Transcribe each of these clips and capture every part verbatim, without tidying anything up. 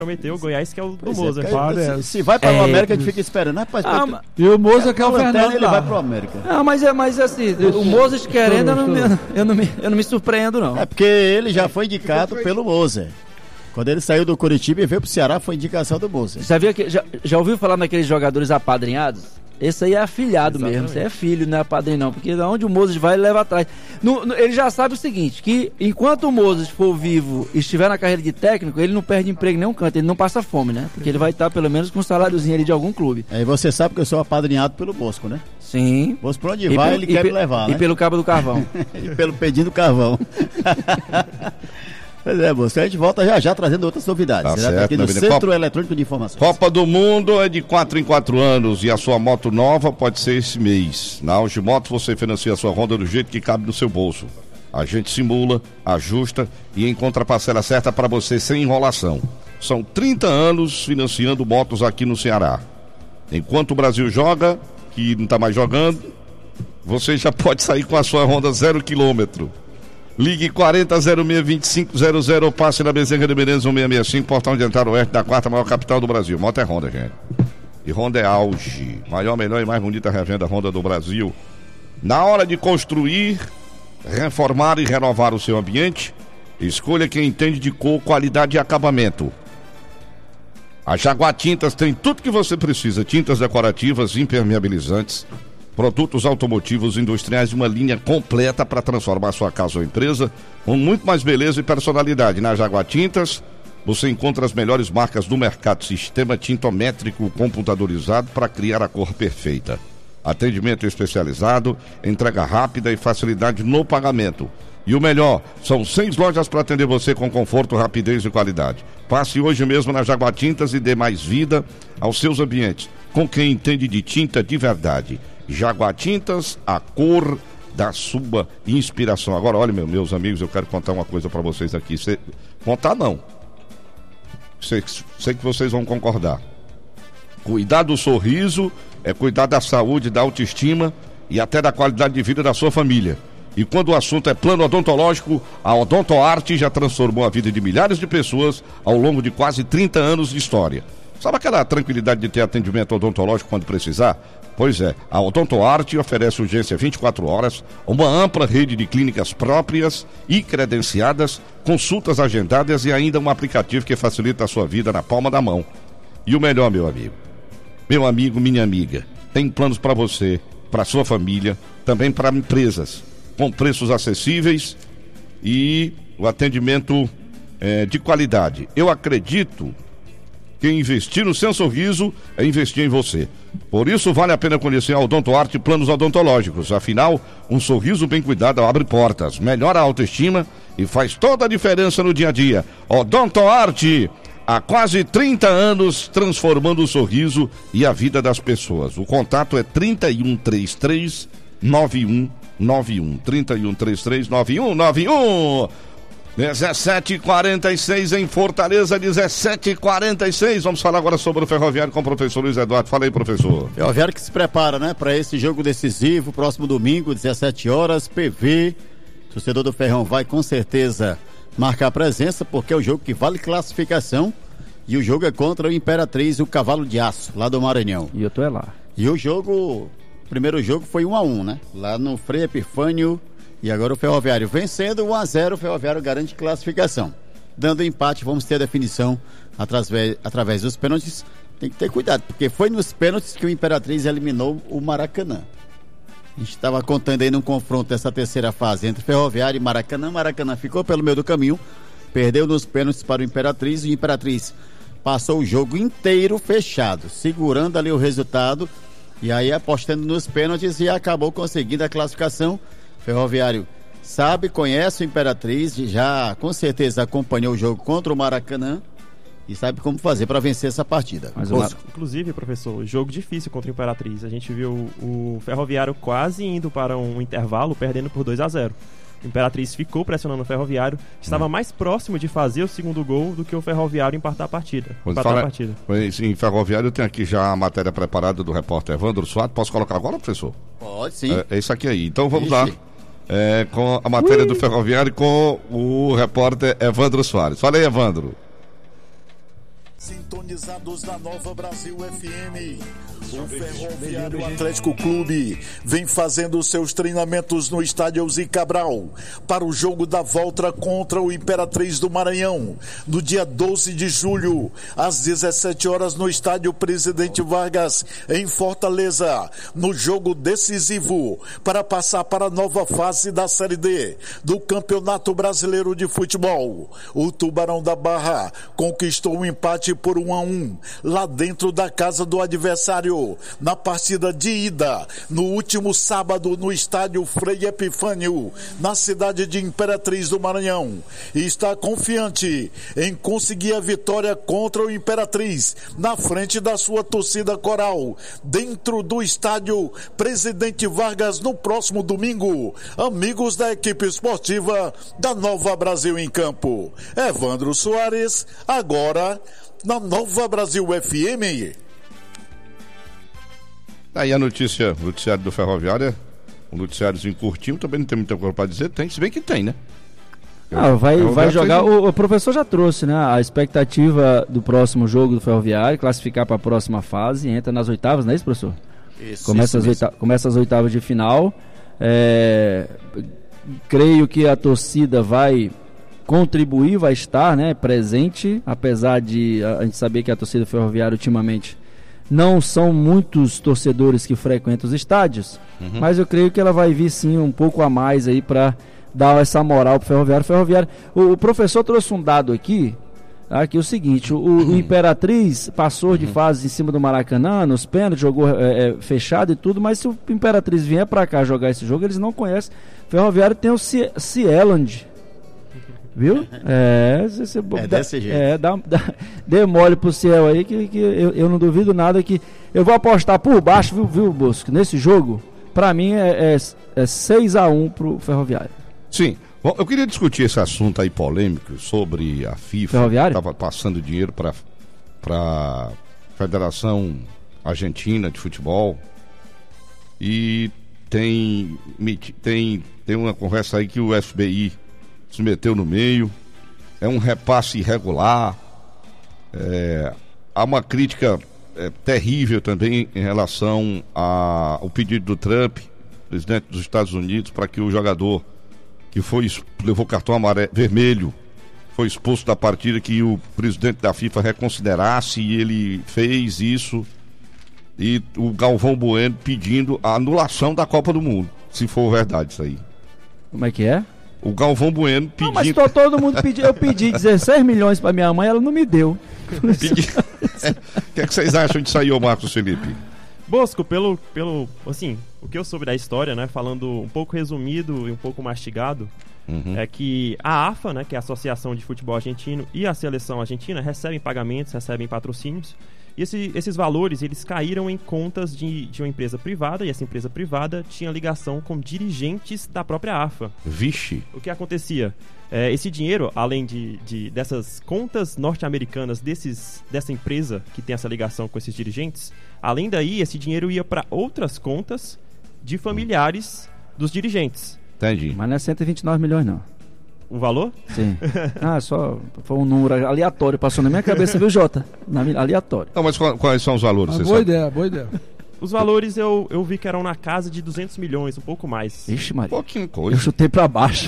prometeu, o Goiás que é o do Pois Moza. É, se, se vai para o É, América, a gente fica esperando. Rapaz, Ah, porque- e o Moza que é o Lanterna, Fernando ele lá. vai para o América. Não, mas, é, mas assim, o Mozart querendo, eu não, me, eu, não me, eu não me surpreendo, não. É porque ele já foi indicado pelo Moza. Quando ele saiu do Curitiba e veio pro Ceará, foi indicação do Moza. Já, viu que, já, já ouviu falar naqueles jogadores apadrinhados? Esse aí é afilhado Exatamente. mesmo, esse aí é filho, não é padrinho não, porque onde o Mozart vai, ele leva atrás. No, no, ele já sabe o seguinte, que enquanto o Mozart for vivo e estiver na carreira de técnico, ele não perde emprego em nenhum canto, ele não passa fome, né? Porque ele vai estar pelo menos com um saláriozinho ali de algum clube. Aí você sabe que eu sou apadrinhado pelo Bosco, né? Sim. Bosco, pra onde E vai, pelo- ele e quer pe- me levar, E né? pelo Cabo do Carvão. E pelo pedindo carvão. Pois é, Bosco, a gente volta já já trazendo outras novidades. Tá Direto certo, aqui meu no menino. Centro Copa- Eletrônico de Informações. Copa do Mundo é de quatro em quatro anos e a sua moto nova pode ser esse mês. Na Auge Motos você financia a sua Honda do jeito que cabe no seu bolso. A gente simula, ajusta e encontra a parcela certa para você sem enrolação. São trinta anos financiando motos aqui no Ceará. Enquanto o Brasil joga, que não está mais jogando, você já pode sair com a sua Honda zero quilômetro. Ligue quarenta zero seis vinte e cinco zero zero ou passe na Bezerra de Menezes um seis seis cinco, portão de entrada oeste da quarta maior capital do Brasil. Moto é Honda, gente. E Honda é Auge. Maior, melhor e mais bonita revenda Honda do Brasil. Na hora de construir, reformar e renovar o seu ambiente, escolha quem entende de cor, qualidade e acabamento. A Jaguar Tintas tem tudo que você precisa: tintas decorativas, impermeabilizantes, produtos automotivos industriais de uma linha completa para transformar sua casa ou empresa com muito mais beleza e personalidade. Na Jaguar Tintas, você encontra as melhores marcas do mercado, sistema tintométrico computadorizado para criar a cor perfeita. Atendimento especializado, entrega rápida e facilidade no pagamento. E o melhor, são seis lojas para atender você com conforto, rapidez e qualidade. Passe hoje mesmo na Jaguar Tintas e dê mais vida aos seus ambientes, com quem entende de tinta de verdade. Jaguar Tintas, a cor da sua inspiração. Agora, olha, meu, meus amigos, eu quero contar uma coisa para vocês aqui. Cê, contar não. Sei, sei que vocês vão concordar. Cuidar do sorriso é cuidar da saúde, da autoestima e até da qualidade de vida da sua família. E quando o assunto é plano odontológico, a OdontoArt já transformou a vida de milhares de pessoas ao longo de quase trinta anos de história. Sabe aquela tranquilidade de ter atendimento odontológico quando precisar? Pois é, a OdontoArt oferece urgência vinte e quatro horas, uma ampla rede de clínicas próprias e credenciadas, consultas agendadas e ainda um aplicativo que facilita a sua vida na palma da mão. E o melhor, meu amigo, meu amigo, minha amiga, tem planos para você, para sua família, também para empresas, com preços acessíveis e o atendimento é, de qualidade. Eu acredito que investir no seu sorriso é investir em você. Por isso vale a pena conhecer a OdontoArt Planos Odontológicos. Afinal, um sorriso bem cuidado abre portas, melhora a autoestima e faz toda a diferença no dia a dia. OdontoArt, há quase trinta anos transformando o sorriso e a vida das pessoas. O contato é trinta e um, trinta e três, noventa e um noventa e um. trinta e um, trinta e três, noventa e um noventa e um. dezessete e quarenta e seis em Fortaleza, dezessete e quarenta e seis. Vamos falar agora sobre o Ferroviário com o professor Luiz Eduardo. Fala aí, professor. Ferroviário que se prepara, né, para esse jogo decisivo, próximo domingo, dezessete horas, P V. O torcedor do Ferrão vai com certeza marcar presença, porque é o jogo que vale classificação. E o jogo é contra o Imperatriz, o Cavalo de Aço, lá do Maranhão. E eu tô é lá. E o jogo, o primeiro jogo foi um a um, né? Lá no Frei Epifânio. E agora o Ferroviário vencendo um a zero, o Ferroviário garante classificação. Dando empate, vamos ter a definição através, através dos pênaltis. Tem que ter cuidado, porque foi nos pênaltis que o Imperatriz eliminou o Maracanã. A gente estava contando aí num confronto dessa terceira fase entre Ferroviário e Maracanã. Maracanã ficou pelo meio do caminho, perdeu nos pênaltis para o Imperatriz. O Imperatriz passou o jogo inteiro fechado, segurando ali o resultado. E aí apostando nos pênaltis e acabou conseguindo a classificação. Ferroviário sabe, conhece o Imperatriz, já com certeza acompanhou o jogo contra o Maracanã e sabe como fazer para vencer essa partida. Mas Mar... Inclusive, professor, jogo difícil contra o Imperatriz. A gente viu o Ferroviário quase indo para um intervalo, perdendo por dois a zero. O Imperatriz ficou pressionando o Ferroviário, estava hum. mais próximo de fazer o segundo gol do que o Ferroviário empatar a partida. Empatar fala, a partida. Em Ferroviário tem aqui já a matéria preparada do repórter Evandro Soares. Posso colocar agora, professor? Pode, sim. É, é isso aqui aí. Então vamos Ixi. lá. É, com a matéria Ui. do Ferroviário com o repórter Evandro Soares. Fala aí, Evandro. Sintonizados na Nova Brasil F M, o Ferroviário Atlético Clube vem fazendo seus treinamentos no estádio Elzi Cabral para o jogo da volta contra o Imperatriz do Maranhão, no dia doze de julho, às dezessete horas, no estádio Presidente Vargas, em Fortaleza, no jogo decisivo para passar para a nova fase da Série D do Campeonato Brasileiro de Futebol. O Tubarão da Barra conquistou um empate por um a um, lá dentro da casa do adversário, na partida de ida, no último sábado, no estádio Frei Epifânio, na cidade de Imperatriz do Maranhão, e está confiante em conseguir a vitória contra o Imperatriz, na frente da sua torcida coral, dentro do estádio Presidente Vargas, no próximo domingo. Amigos da equipe esportiva da Nova Brasil em Campo. Evandro Soares, agora na Nova Brasil F M. Aí a notícia, o noticiário do Ferroviário, um noticiáriozinho curtinho, também não tem muita coisa para dizer, tem, se bem que tem, né? Ah, vai, vai jogar, fez... o, o professor já trouxe, né? A expectativa do próximo jogo do Ferroviário, classificar para a próxima fase, entra nas oitavas, não é isso, professor? Isso, começa, isso as oitavas, começa as oitavas de final. É, creio que a torcida vai contribuir, vai estar, né, presente, apesar de a, a gente saber que a torcida Ferroviária ultimamente não são muitos torcedores que frequentam os estádios, uhum. mas eu creio que ela vai vir sim um pouco a mais aí para dar essa moral pro Ferroviário. Ferroviário, o, o professor trouxe um dado aqui, aqui o seguinte, o, uhum. o Imperatriz passou uhum. de fase em cima do Maracanã, nos pênaltis, jogou é, é, fechado e tudo, mas se o Imperatriz vier para cá jogar esse jogo, eles não conhecem. Ferroviário tem o Cieland, viu? É, cê, cê, é dá, desse jeito. É, dá, dá, dê mole pro Ciel aí que, que eu, eu não duvido nada que eu vou apostar por baixo, viu, viu Bosco? Nesse jogo, pra mim é, é, é seis a um pro Ferroviário. Sim, bom, eu queria discutir esse assunto aí polêmico sobre a FIFA. Ferroviário? Tava passando dinheiro para para Federação Argentina de Futebol e tem tem tem uma conversa aí que o F B I se meteu no meio, é um repasse irregular, é, há uma crítica é, terrível também em relação a, ao pedido do Trump, presidente dos Estados Unidos, para que o jogador que foi, levou cartão amarelo, vermelho, foi expulso da partida, que o presidente da FIFA reconsiderasse, e ele fez isso, e o Galvão Bueno pedindo a anulação da Copa do Mundo, se for verdade isso aí. Como é que é? O Galvão Bueno pedindo... Não, mas tô, todo mundo pediu, eu pedi dezesseis milhões pra minha mãe, ela não me deu. Pedi... O que é que vocês acham disso aí, ô Marcos Felipe? Bosco, pelo, pelo, assim, o que eu soube da história, né, falando um pouco resumido e um pouco mastigado, uhum. é que a A F A, né, que é a Associação de Futebol Argentino, e a Seleção Argentina recebem pagamentos, recebem patrocínios, e esse, esses valores, eles caíram em contas de, de uma empresa privada, e essa empresa privada tinha ligação com dirigentes da própria A F A. Vixe! O que acontecia? É, esse dinheiro, além de, de, dessas contas norte-americanas desses, dessa empresa que tem essa ligação com esses dirigentes, além daí, esse dinheiro ia para outras contas de familiares dos dirigentes. Entendi. Mas não é cento e vinte e nove milhões, não. O valor? Sim. Ah, só foi um número aleatório, passou na minha cabeça, viu, Jota? Na, aleatório. Não, mas quais são os valores? Ah, boa sabe? ideia, boa ideia. Os valores eu, eu vi que eram na casa de duzentos milhões, um pouco mais. Ixi, Maria. Pouquinha coisa. Eu chutei pra baixo.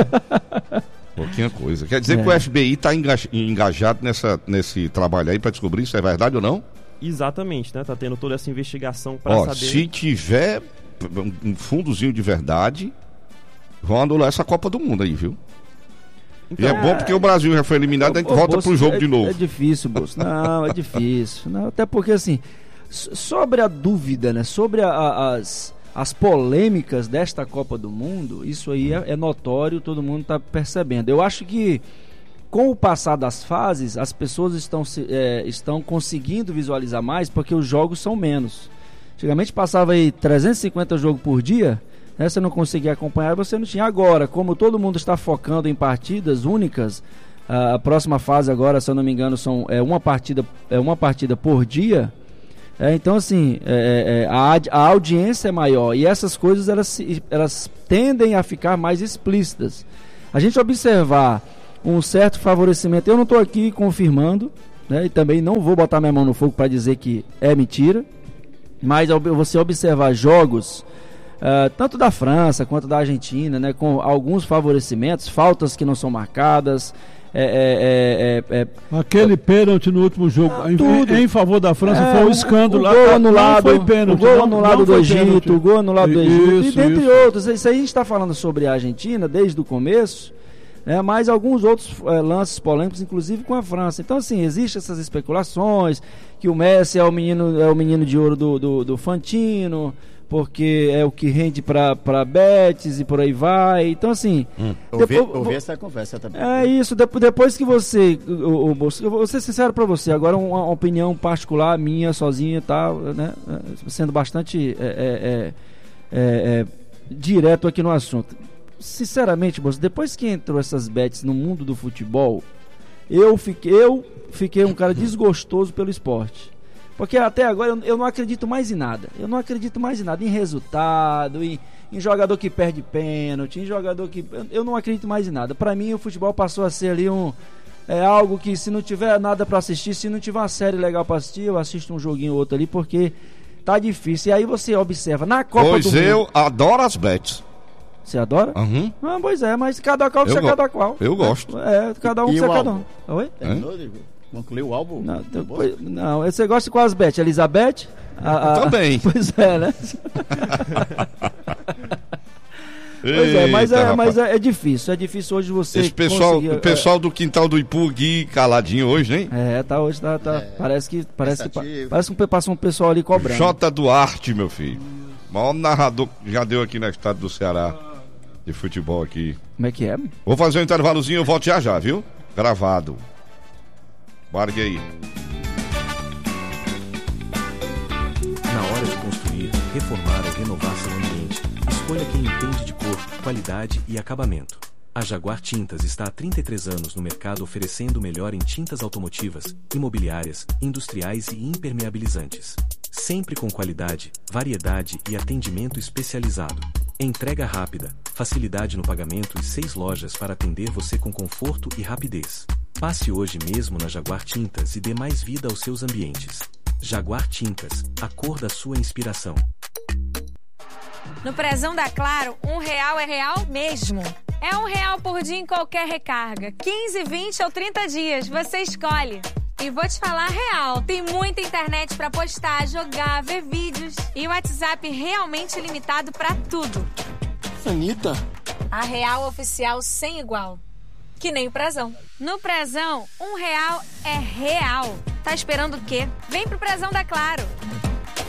Pouquinha coisa. Quer dizer é. que o F B I está engajado nessa, nesse trabalho aí para descobrir se é verdade ou não? Exatamente, né? Tá tendo toda essa investigação para saber... Se tiver um fundozinho de verdade, vão anular essa Copa do Mundo aí, viu? Então, e é, é bom porque o Brasil já foi eliminado, a gente volta Bolso, pro jogo é, de novo. É difícil, Bolso. Não, é difícil. Não, até porque, assim, sobre a dúvida, né? Sobre a, a, as, as polêmicas desta Copa do Mundo, isso aí é, é notório, todo mundo está percebendo. Eu acho que, com o passar das fases, as pessoas estão, é, estão conseguindo visualizar mais, porque os jogos são menos. Antigamente passava aí trezentos e cinquenta jogos por dia, né, você não conseguia acompanhar, você não tinha. Agora, como todo mundo está focando em partidas únicas, a próxima fase agora, se eu não me engano, são, é, uma, partida, é uma partida por dia, é, então assim, é, é, a, a audiência é maior, e essas coisas elas, elas tendem a ficar mais explícitas. A gente observar um certo favorecimento, eu não estou aqui confirmando, né? E também não vou botar minha mão no fogo para dizer que é mentira, mas você observar jogos uh, tanto da França quanto da Argentina, né, com alguns favorecimentos, faltas que não são marcadas. É, é, é, é, Aquele pênalti no último jogo em, em favor da França é, foi um escândalo. O gol anulado, não foi pênalti, o gol não, anulado não do Egito, pênalti. O gol anulado do Egito, isso, e dentre isso. outros. Isso aí a gente está falando sobre a Argentina desde o começo, né, mas alguns outros é, lances polêmicos, inclusive com a França. Então, assim, existem essas especulações que o Messi é o menino, é o menino de ouro do, do, do Fantino, porque é o que rende para Betis e por aí vai. Então, assim... Hum. Depois, ouvi, ouvi essa conversa também. É isso, depois, depois que você... O, o, eu vou ser sincero para você, agora uma, uma opinião particular minha, sozinha e tal, né? Sendo bastante é, é, é, é, direto aqui no assunto. Sinceramente, moço, depois que entrou essas bets no mundo do futebol, eu fiquei, eu fiquei um cara desgostoso pelo esporte. Porque até agora eu, eu não acredito mais em nada. Eu não acredito mais em nada, em resultado, em, em jogador que perde pênalti, em jogador que... Eu, eu não acredito mais em nada. Pra mim o futebol passou a ser ali um... É algo que se não tiver nada pra assistir, se não tiver uma série legal pra assistir, eu assisto um joguinho ou outro ali, porque tá difícil. E aí você observa, na Copa pois do Mundo... Pois eu adoro as bets. Você adora? Uhum. Ah, pois é, mas cada qual que você é cada qual. Eu gosto. É, cada um que você é cada um. Oi? Terminou de concluir o álbum? Não, depois, não, você gosta com as Beth? Elizabeth? A, a, Também. Pois é, né? Pois é, mas, Eita, é, mas é, é difícil, é difícil hoje você Esse pessoal, conseguir, o pessoal é... do quintal do Ipu, Gui, caladinho hoje, hein? É, tá hoje, tá, tá, É, parece que, parece que, parece que passou um pessoal ali cobrando. Jota Duarte, meu filho, maior narrador que já deu aqui no estado do Ceará, de futebol aqui. Como é que é? Vou fazer um intervalozinho, eu volto já já, viu? Gravado. Bargue aí. Na hora de construir, reformar ou renovar seu ambiente, escolha quem entende de cor, qualidade e acabamento. A Jaguar Tintas está há trinta e três anos no mercado oferecendo o melhor em tintas automotivas, imobiliárias, industriais e impermeabilizantes. Sempre com qualidade, variedade e atendimento especializado. Entrega rápida, facilidade no pagamento e seis lojas para atender você com conforto e rapidez. Passe hoje mesmo na Jaguar Tintas e dê mais vida aos seus ambientes. Jaguar Tintas, a cor da sua inspiração. No Prezão da Claro, um real é real mesmo. É um real por dia em qualquer recarga. quinze, vinte ou trinta dias, você escolhe. E vou te falar real, tem muita internet pra postar, jogar, ver vídeos. E o WhatsApp realmente limitado pra tudo. Anitta? A real oficial sem igual. Que nem o Prezão. No Prezão, um real é real. Tá esperando o quê? Vem pro Prezão da Claro.